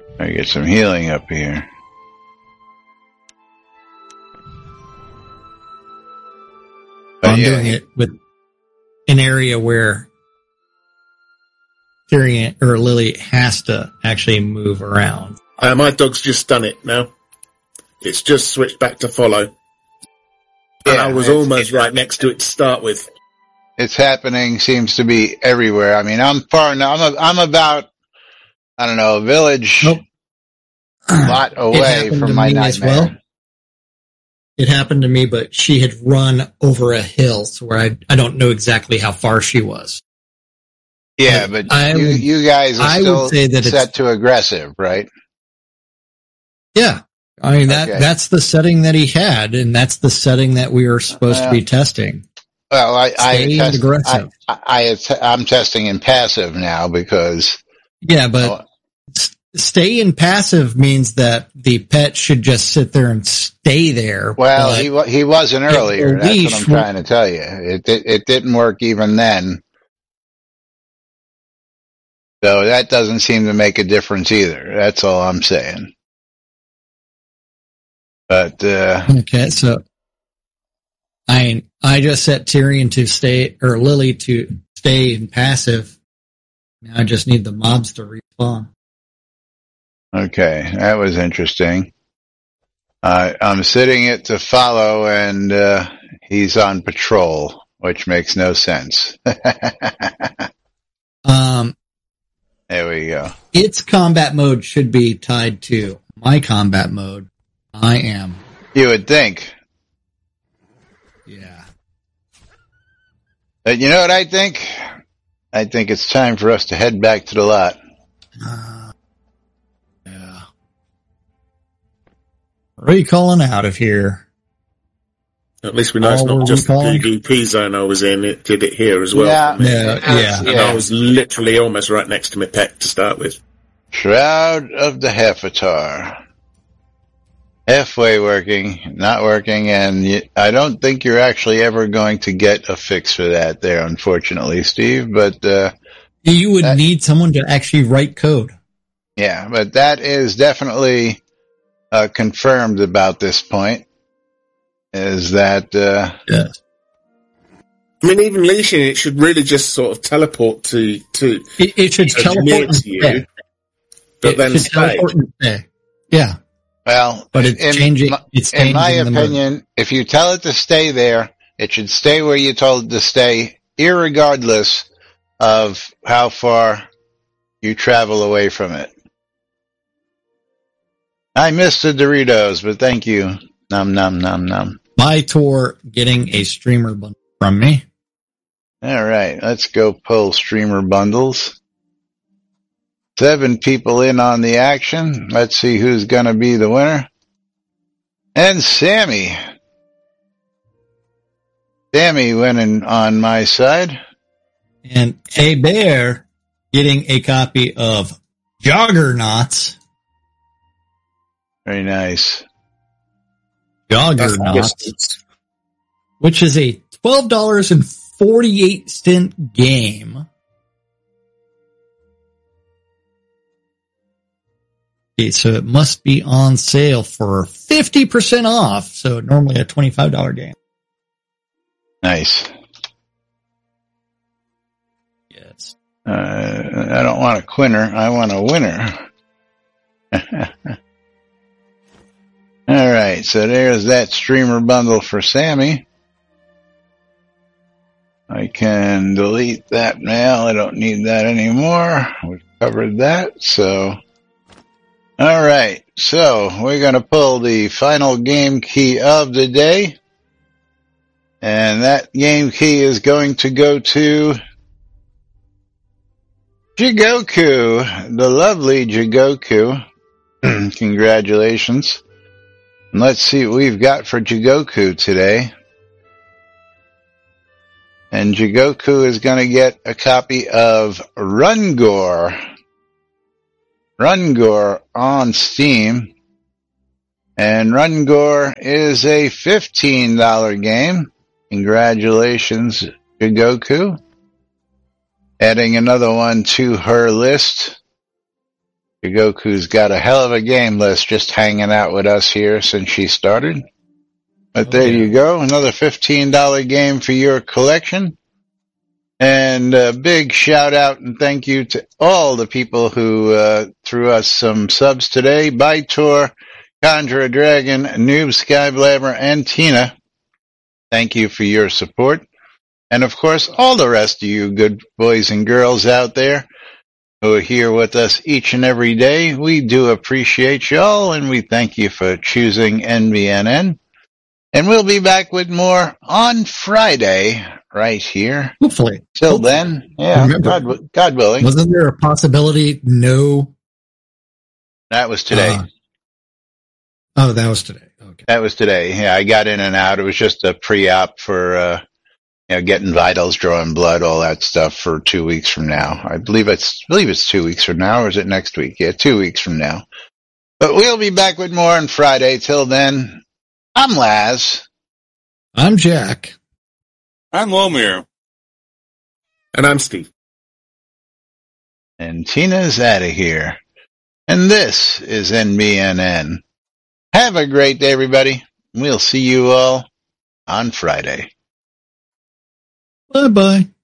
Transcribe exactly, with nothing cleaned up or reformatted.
I get some healing up here. But I'm yeah, doing it with an area where Tyrion or Lily has to actually move around. Uh, my dog's just done it now. It's just switched back to follow. And yeah, I was it's, almost right next to it to start with. It's happening, seems to be everywhere. I mean, I'm far enough, I'm, a, I'm about, I don't know, a village Nope. lot away from my nightmare. Well. It happened to me, but she had run over a hill, so where I I don't know exactly how far she was. Yeah, but I you, would, you guys are I still would say that set it's, to aggressive, right? Yeah. I mean, that Okay. that's the setting that he had, and that's the setting that we were supposed Uh, to be testing. Well, I, I, Stay test, aggressive. I, I, I, I'm testing in passive now because, Yeah, but oh, s- stay in passive means that the pet should just sit there and stay there. well, but he wa- he wasn't if earlier. the That's what leash I'm wa- trying to tell you. It, it it didn't work even then. So that doesn't seem to make a difference either. That's all I'm saying. But uh, Okay, so I I just set Tyrion to stay, or Lily to stay in passive. Now I just need the mobs to respawn. okay, that was interesting. Uh, I'm setting it to follow, and uh, he's on patrol, which makes no sense. Um, There we go. its combat mode should be tied to my combat mode. I am. You would think. Yeah. But you know what I think? I think it's time for us to head back to the lot. Uh, yeah. Recalling out of here. At least we know it's Oh, not we're just the recalling? PvP zone I was in. It did it here as well. Yeah. for me. Yeah, yeah. And I was literally almost right next to my pet to start with. Shroud of the Hefetar. Halfway working, not working, and you, I don't think you're actually ever going to get a fix for that there, unfortunately, Steve. But uh, You would That- need someone to actually write code. yeah, but that is definitely uh, confirmed about this point. Is that uh, Yes. I mean, even leashing it should really just sort of teleport to to It, it should uh, teleport near and to stay. you, but It then should stay. teleport and stay. Yeah, well? but it's in, changing. my- It's in my changing the mode. opinion, if you tell it to stay there, it should stay where you told it to stay, irregardless of how far you travel away from it. I missed the Doritos, but thank you. Num num num num. My tour getting a streamer bundle from me. All right, let's go pull streamer bundles. Seven people in on the action. Let's see who's going to be the winner. And Sammy. Sammy winning on my side. And a bear getting a copy of Joggernauts. Very nice. That's the Joggernauts, distance. which is a twelve dollars and forty-eight cents game. Okay, so it must be on sale for fifty percent off. So normally a twenty-five dollars game. Nice. Yes. Uh, I don't want a quinner. I want a winner. All right, so there's that streamer bundle for Sammy. I can delete that now. I don't need that anymore. We've covered that, so. All right, so we're going to pull the final game key of the day. And that game key is going to go to Jigoku, the lovely Jigoku. Congratulations. And let's see what we've got for Jigoku today. And Jigoku is going to get a copy of Rungor. Rungor on Steam. And Rungor is a fifteen dollars game. Congratulations, Jigoku. Adding another one to her list. Goku's got a hell of a game list just hanging out with us here since she started. But there Okay. you go, another fifteen dollars game for your collection. And a big shout out and thank you to all the people who uh, threw us some subs today. Bytor, Conjure Dragon, Noob, Skyblabber, and Tina. Thank you for your support. And of course, all the rest of you good boys and girls out there who are here with us each and every day. We do appreciate y'all, and we thank you for choosing N B N N. And we'll be back with more on Friday, right here. Hopefully. Till Hopefully. then, yeah, Remember, God, God willing. Wasn't there a possibility no? That was today. Uh, oh, that was today. Okay. That was today. Yeah, I got in and out. It was just a pre-op for, uh, you know, getting vitals, drawing blood, all that stuff for two weeks from now. I believe it's, I believe it's two weeks from now, or is it next week? Yeah, two weeks from now. But we'll be back with more on Friday. Till then, I'm Laz. I'm Jack. I'm Lomir. And I'm Steve. And Tina's out of here. And this is N B N N. Have a great day, everybody. We'll see you all on Friday. Bye bye.